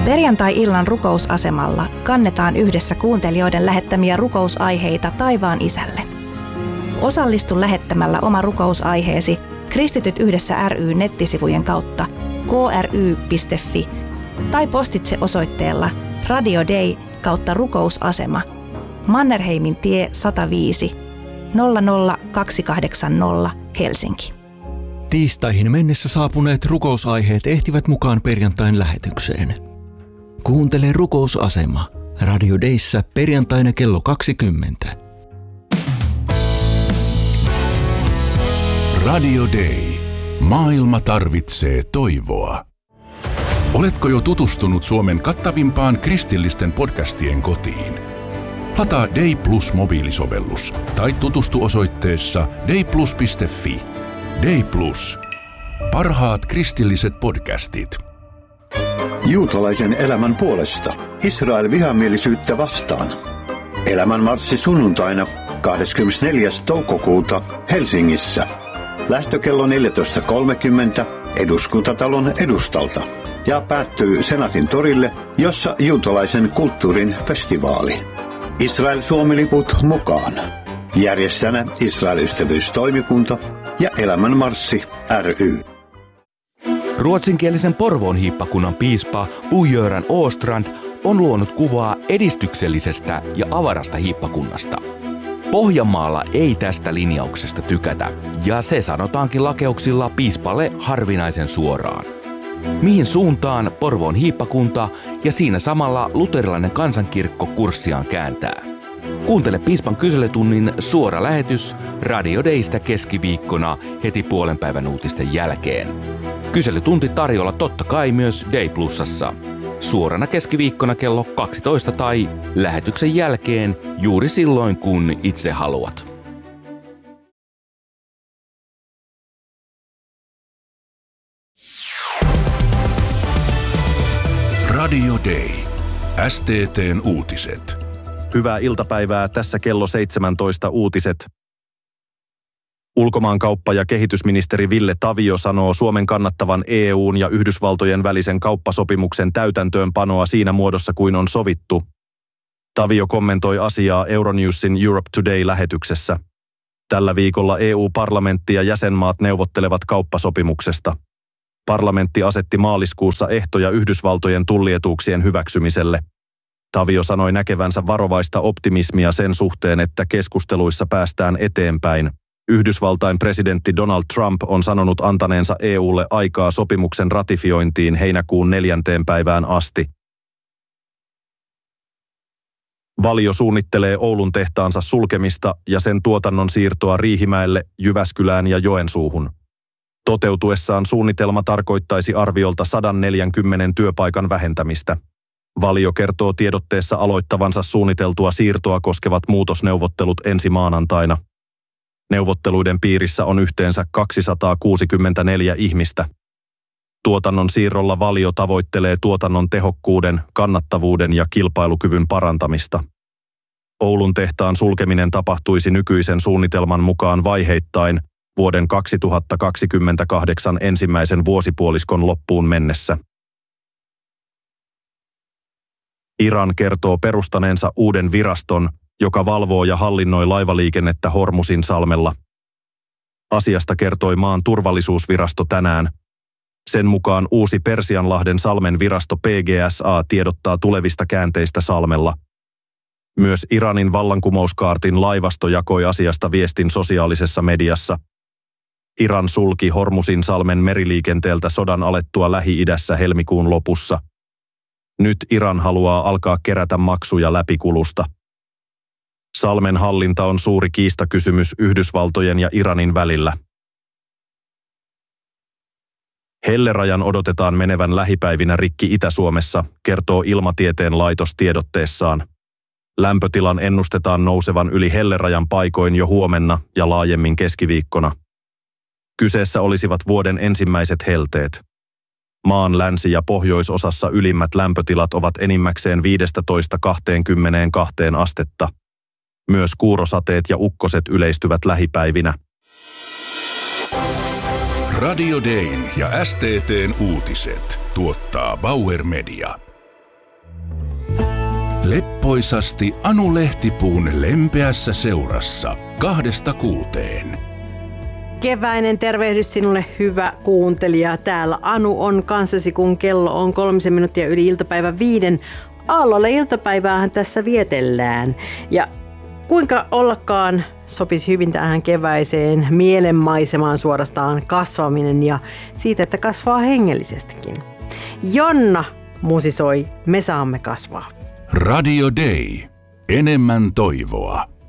Perjantai-illan rukousasemalla kannetaan yhdessä kuuntelijoiden lähettämiä rukousaiheita taivaan Isälle. Osallistu lähettämällä oma rukousaiheesi Kristityt yhdessä ry nettisivujen kautta kry.fi tai postitse osoitteella Radio Day /rukousasema Mannerheimin tie 105 00280 Helsinki. Tiistaihin mennessä saapuneet rukousaiheet ehtivät mukaan perjantain lähetykseen. Kuuntele rukousasema Radio Dayssä perjantaina kello 20. Radio Day. Maailma tarvitsee toivoa. Oletko jo tutustunut Suomen kattavimpaan kristillisten podcastien kotiin? Lataa Day Plus -mobiilisovellus tai tutustu osoitteessa dayplus.fi. Day Plus. Parhaat kristilliset podcastit. Juutalaisen elämän puolesta. Israel vihamielisyyttä vastaan. Elämänmarssi sunnuntaina 24. toukokuuta Helsingissä. Lähtökello 14.30 Eduskuntatalon edustalta ja päättyy Senaatin torille, jossa juutalaisen kulttuurin festivaali. Israel-Suomi-liput mukaan. Järjestäjänä Israel-ystävyystoimikunta ja Elämänmarssi ry. Ruotsinkielisen Porvoon hiippakunnan piispa Bo-Göran Åstrand on luonut kuvaa edistyksellisestä ja avarasta hiippakunnasta. Pohjanmaalla ei tästä linjauksesta tykätä, ja se sanotaankin lakeuksilla piispalle harvinaisen suoraan. Mihin suuntaan Porvoon hiippakunta ja siinä samalla luterilainen kansankirkko kurssiaan kääntää? Kuuntele piispan kyselytunnin suora lähetys Radio Daystä keskiviikkona heti puolenpäivän uutisten jälkeen. Kyselytunti tarjolla totta kai myös Day Plusassa. Suorana keskiviikkona kello 12 tai lähetyksen jälkeen juuri silloin, kun itse haluat. Radio Day. STT:n uutiset. Hyvää iltapäivää, tässä kello 17 uutiset. Ulkomaankauppa- ja kehitysministeri Ville Tavio sanoo Suomen kannattavan EU:n ja Yhdysvaltojen välisen kauppasopimuksen täytäntöönpanoa siinä muodossa kuin on sovittu. Tavio kommentoi asiaa Euronewsin Europe Today-lähetyksessä. Tällä viikolla EU-parlamentti ja jäsenmaat neuvottelevat kauppasopimuksesta. Parlamentti asetti maaliskuussa ehtoja Yhdysvaltojen tullietuuksien hyväksymiselle. Tavio sanoi näkevänsä varovaista optimismia sen suhteen, että keskusteluissa päästään eteenpäin. Yhdysvaltain presidentti Donald Trump on sanonut antaneensa EUlle aikaa sopimuksen ratifiointiin heinäkuun 4. päivään asti. Valio suunnittelee Oulun tehtaansa sulkemista ja sen tuotannon siirtoa Riihimäelle, Jyväskylään ja Joensuuhun. Toteutuessaan suunnitelma tarkoittaisi arviolta 140 työpaikan vähentämistä. Valio kertoo tiedotteessa aloittavansa suunniteltua siirtoa koskevat muutosneuvottelut ensi maanantaina. Neuvotteluiden piirissä on yhteensä 264 ihmistä. Tuotannon siirrolla Valio tavoittelee tuotannon tehokkuuden, kannattavuuden ja kilpailukyvyn parantamista. Oulun tehtaan sulkeminen tapahtuisi nykyisen suunnitelman mukaan vaiheittain vuoden 2028 ensimmäisen vuosipuoliskon loppuun mennessä. Iran kertoo perustaneensa uuden viraston, joka valvoo ja hallinnoi laivaliikennettä Hormusin salmella. Asiasta kertoi maan turvallisuusvirasto tänään. Sen mukaan uusi Persianlahden salmen virasto PGSA tiedottaa tulevista käänteistä salmella. Myös Iranin vallankumouskaartin laivasto jakoi asiasta viestin sosiaalisessa mediassa. Iran sulki Hormusin salmen meriliikenteeltä sodan alettua Lähi-idässä helmikuun lopussa. Nyt Iran haluaa alkaa kerätä maksuja läpikulusta. Salmen hallinta on suuri kiistakysymys Yhdysvaltojen ja Iranin välillä. Hellerajan odotetaan menevän lähipäivinä rikki Itä-Suomessa, kertoo Ilmatieteen laitos tiedotteessaan. Lämpötilan ennustetaan nousevan yli hellerajan paikoin jo huomenna ja laajemmin keskiviikkona. Kyseessä olisivat vuoden ensimmäiset helteet. Maan länsi- ja pohjoisosassa ylimmät lämpötilat ovat enimmäkseen 15–22 astetta. Myös kuurosateet ja ukkoset yleistyvät lähipäivinä. Radio Dayn ja STT:n uutiset tuottaa Bauer Media. Leppoisasti Anu Lehtipuun lempeässä seurassa 2-6. Keväinen tervehdys sinulle, hyvä kuuntelija. Täällä Anu on kanssasi, kun kello on 3 minuuttia yli iltapäivän 5. Aallolla iltapäiväähän tässä vietellään. Ja kuinka ollakaan sopisi hyvin tähän keväiseen mielenmaisemaan suorastaan kasvaminen ja siitä, että kasvaa hengellisestikin. Jonna musisoi, me saamme kasvaa. Radio Day. Enemmän toivoa.